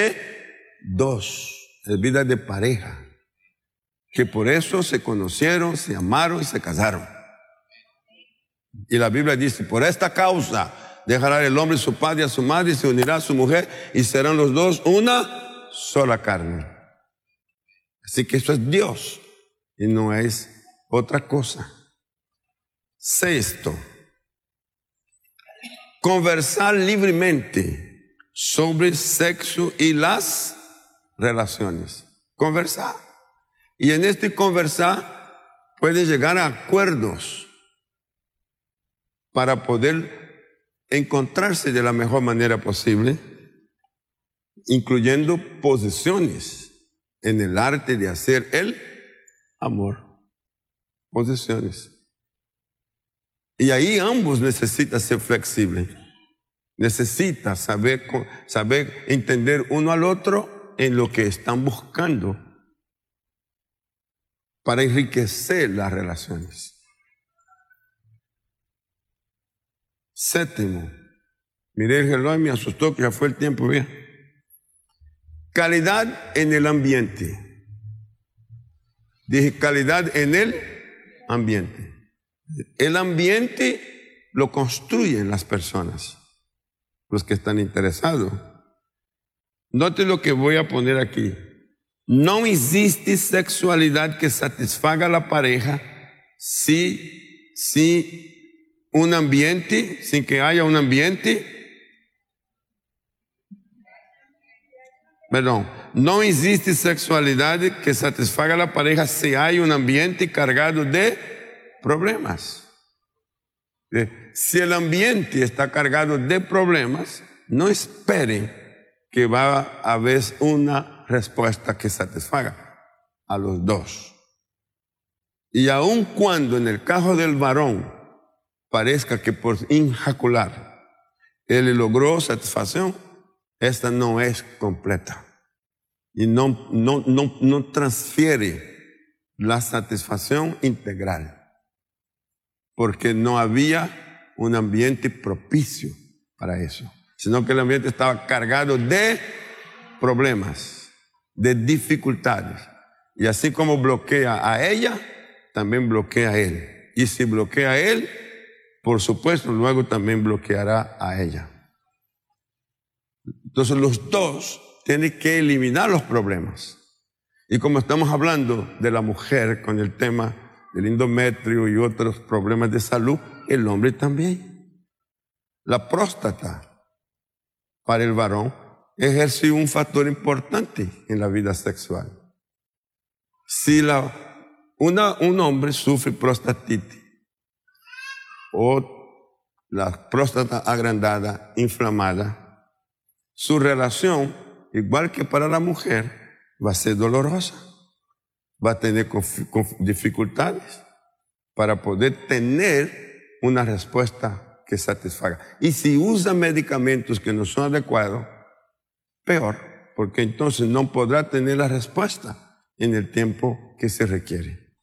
dos, es vida de pareja, que por eso se conocieron, se amaron y se casaron. Y la Biblia dice, por esta causa dejará el hombre su padre y a su madre y se unirá a su mujer y serán los dos una sola carne. Así que eso es Dios y no es otra cosa. Sexto, conversar libremente sobre sexo y las relaciones. Conversar. Y en este conversar puede llegar a acuerdos para poder encontrarse de la mejor manera posible, incluyendo posiciones en el arte de hacer el amor. Posiciones. Y ahí ambos necesitan ser flexibles. Necesitan saber entender uno al otro en lo que están buscando para enriquecer las relaciones. Séptimo, miré el reloj y me asustó que ya fue el tiempo, bien. Calidad en el ambiente. Dije calidad en el ambiente. El ambiente lo construyen las personas, los que están interesados. Note lo que voy a poner aquí. No existe sexualidad que satisfaga a la pareja sin un ambiente, sin que haya un ambiente. Perdón, no existe sexualidad que satisfaga a la pareja si hay un ambiente cargado de problemas. Si el ambiente está cargado de problemas, no esperen que va a haber una respuesta que satisfaga a los dos. Y aun cuando en el caso del varón parezca que por injacular él logró satisfacción, esta no es completa y no transfiere la satisfacción integral porque no había un ambiente propicio para eso, sino que el ambiente estaba cargado de problemas, de dificultades, y así como bloquea a ella, también bloquea a él, y si bloquea a él, por supuesto luego también bloqueará a ella. Entonces los dos tienen que eliminar los problemas. Y como estamos hablando de la mujer con el tema del endometrio y otros problemas de salud, el hombre también. La próstata para el varón ejerce un factor importante en la vida sexual. Si un hombre sufre prostatitis o la próstata agrandada, inflamada, su relación, igual que para la mujer, va a ser dolorosa. Va a tener dificultades para poder tener una respuesta que satisfaga. Y si usa medicamentos que no son adecuados, peor, porque entonces no podrá tener la respuesta en el tiempo que se requiere.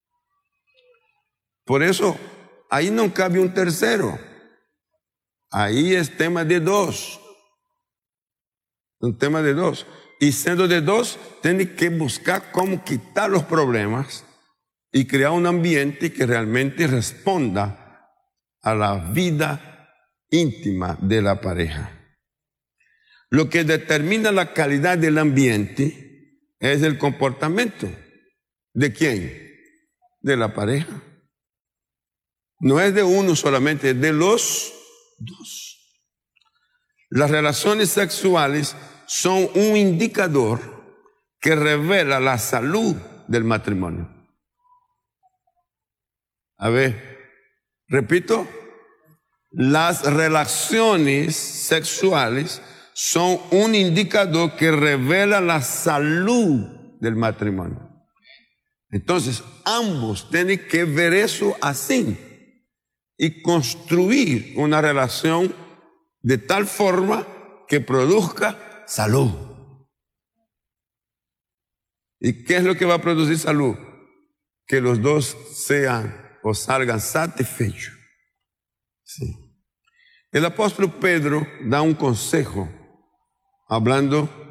Por eso, ahí no cabe un tercero. Ahí es tema de dos. Un tema de dos. Y siendo de dos, tiene que buscar cómo quitar los problemas y crear un ambiente que realmente responda a la vida íntima de la pareja. Lo que determina la calidad del ambiente es el comportamiento. ¿De quién? De la pareja. No es de uno solamente, es de los dos. Las relaciones sexuales son un indicador que revela la salud del matrimonio. A ver, repito, las relaciones sexuales son un indicador que revela la salud del matrimonio. Entonces, ambos tienen que ver eso así y construir una relación de tal forma que produzca salud. ¿Y qué es lo que va a producir salud? Que los dos sean o salgan satisfechos. Sí. El apóstol Pedro da un consejo hablando